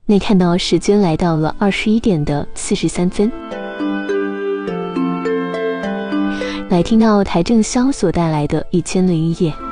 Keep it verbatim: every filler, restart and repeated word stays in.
那看到时间来到了二十一点的四十三分，来听到邰正宵所带来的《一千零一夜》。